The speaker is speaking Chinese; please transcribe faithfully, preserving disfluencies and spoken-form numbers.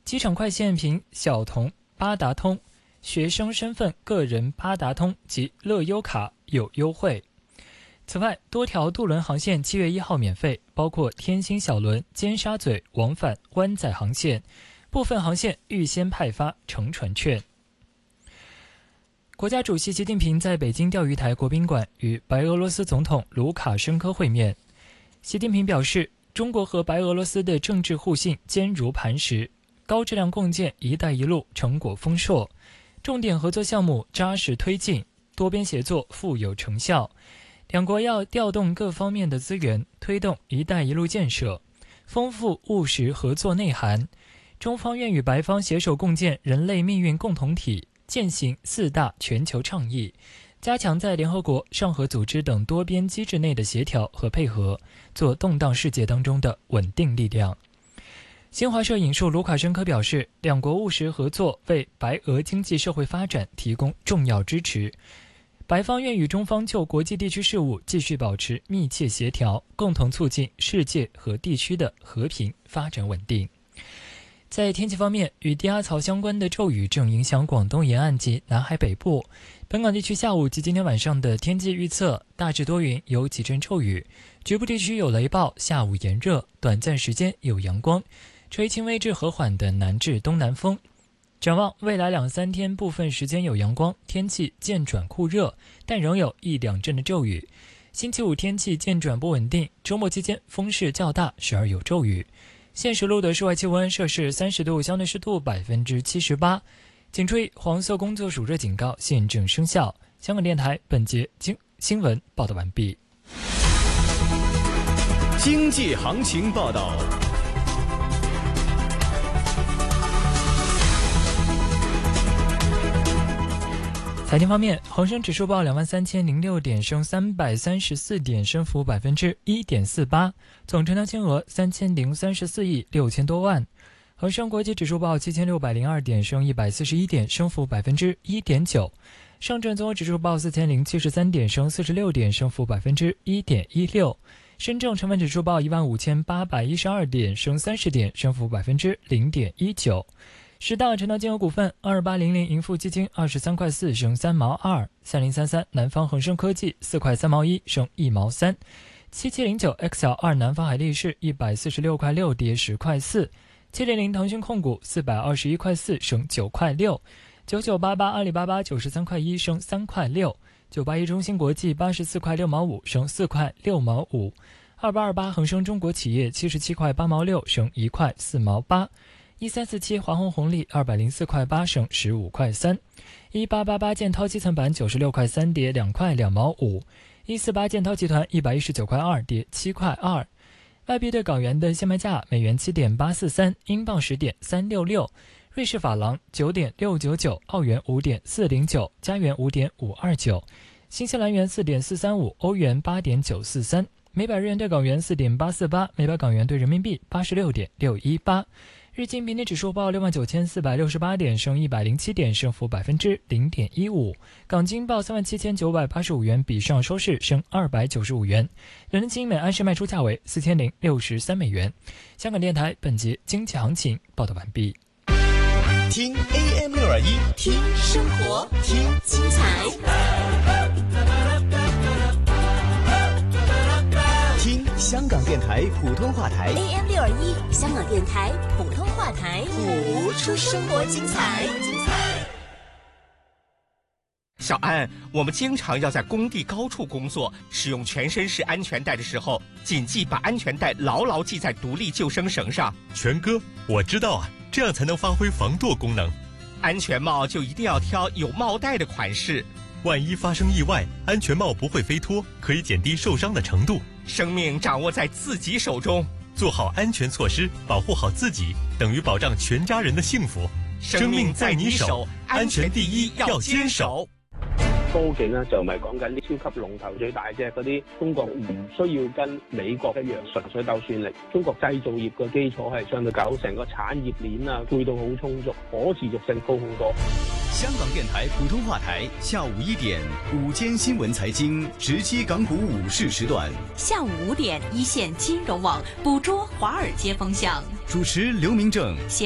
机场快线凭小童八达通、学生身份个人八达通及乐优卡有优惠。此外，多条渡轮航线七月一号免费，包括天星小轮、尖沙咀往返湾仔航线，部分航线预先派发乘船券。国家主席习近平在北京钓鱼台国宾馆与白俄罗斯总统卢卡申科会面。习近平表示，中国和白俄罗斯的政治互信坚如磐石，高质量共建“一带一路”成果丰硕，重点合作项目扎实推进，多边协作富有成效。两国要调动各方面的资源，推动“一带一路”建设，丰富务实合作内涵。中方愿与白方携手共建人类命运共同体，践行四大全球倡议，加强在联合国、上合组织等多边机制内的协调和配合，做动荡世界当中的稳定力量。新华社引述卢卡申科表示，两国务实合作为白俄经济社会发展提供重要支持。白方愿与中方就国际地区事务继续保持密切协调，共同促进世界和地区的和平发展稳定。在天气方面，与低压槽相关的骤雨正影响广东沿岸及南海北部。本港地区下午及今天晚上的天气预测大致多云，有几阵骤雨，局部地区有雷暴，下午炎热，短暂时间有阳光，吹轻微至和缓的南至东南风。展望未来两三天，部分时间有阳光，天气渐转酷热，但仍有一两阵的骤雨。星期五天气渐转不稳定，周末期间风势较大，时而有骤雨。现时录的室外气温摄氏三十度，相对湿度百分之七十八。请注意，黄色工作暑热警告现正生效。香港电台本节经新闻报道完毕。 经济行情报道。 财经方面，恒生指数报两万三千零六点，升三百三十四点，升幅百分之一点四八，总成交金额三千零三十四亿六千多万。恒生国际指数报七千六百零二点，升一百四十一点，升幅百分之一点九。上证综合指数报四千零七十三点，升四十六点，升幅百分之一点一六。深证成分指数报一万五千八百一十二点，升三十点，升幅百分之零点一九。十大成交金额股份：二八零零盈富基金二十三块四，升三毛二；三零三三南方恒生科技四块三毛一，升一毛三；七七零九 X L 二南方海力士一百四十六块六，跌十块四；七零零腾讯控股四百二十一块四，升九块六；九九八八阿里巴巴九十三块一，升三块六；九八一中芯国际八十四块六毛五，升四块六毛五；二八二八恒生中国企业七十七块八毛六，升一块四毛八。一三四七华虹红利二百零四块八，升十五块三；一八八八建滔基层板九十六块三，跌两块两毛五；一四八建滔集团一百一十九块二，跌七块二。外币对港元的现卖价：美元七点八四三，英镑十点三六六，瑞士法郎九点六九九，澳元五点四零九，加元五点五二九，新西兰元四点四三五，欧元八点九四三，每百日元对港元四点八四八，每百港元对人民币八十六点六一八。日经平均指数报六万九千四百六十八点，升一百零七点，升幅百分之零点一五。港金报三万七千九百八十五元，比上收市升二百九十五元。伦敦金每安士卖出价为四千零六十三美元。香港电台本节经济行情报道完毕。 听 A M 六二一， 听生活，听精彩。 听香港电台普通话台 A M 六二一，香港电台普通话台，谱出生活精彩。 小安，我们经常要在工地高处工作，使用全身式安全带的时候，谨记把安全带牢牢系在独立救生绳上。 全哥，我知道啊，这样才能发挥防舵功能。 安全帽就一定要挑有帽带的款式， 万一发生意外，安全帽不会飞脱，可以减低受伤的程度。 生命掌握在自己手中， 做好安全措施，保护好自己，等于保障全家人的幸福。 生命在你手，安全第一，要坚守。 科技咧就唔係講緊啲超級龍頭最大隻嗰啲，中國唔需要跟美國一樣純粹鬥算力。中國製造業嘅基礎係相對夠，成個產業鏈啊配套好充足，可持續性高好多。 香港電台普通話台下午一點午間新聞財經直擊港股午市時段， 下午五點一線金融網捕捉華爾街風向， 主持劉明正。